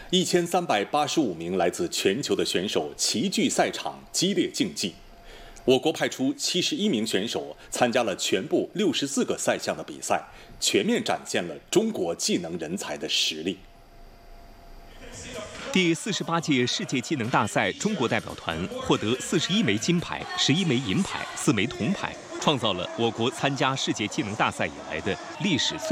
1385名来自全球的选手齐聚赛场，激烈竞技。我国派出71名选手参加了全部64个赛项的比赛，全面展现了中国技能人才的实力。 第48届世界技能大赛，中国代表团获得41枚金牌、11枚银牌、4枚铜牌，创造了我国参加世界技能大赛以来的历史最